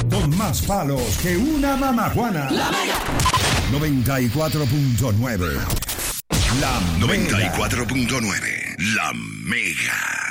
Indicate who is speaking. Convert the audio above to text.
Speaker 1: Con más palos que una mamajuana.
Speaker 2: La Mega.
Speaker 1: 94.9. La Mega.
Speaker 3: 94.9. La Mega.